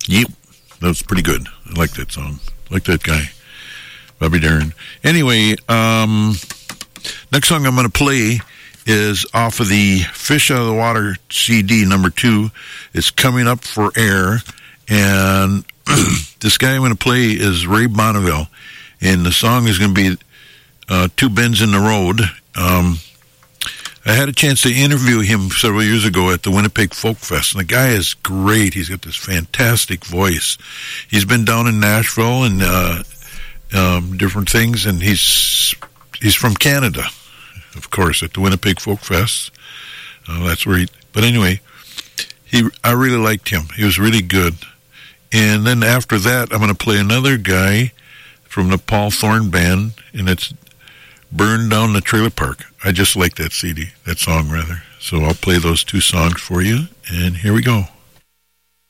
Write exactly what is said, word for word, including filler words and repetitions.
Yep, that was pretty good. I like that song. I like that guy, Bobby Darin. Anyway, um, next song I'm going to play is off of the Fish Out of the Water C D number two. It's Coming Up for Air, and this guy I'm going to play is Ray Bonneville, and the song is going to be uh, Two Bends in the Road. Um, I had a chance to interview him several years ago at the Winnipeg Folk Fest, and the guy is great. He's got this fantastic voice. He's been down in Nashville and uh, um, different things, and he's he's from Canada, of course, at the Winnipeg Folk Fest. Uh, that's where he... But anyway, he I really liked him. He was really good. And then after that, I'm going to play another guy from the Paul Thorne Band, and it's Burn Down the Trailer Park. I just like that C D, that song rather. So I'll play those two songs for you, and here we go.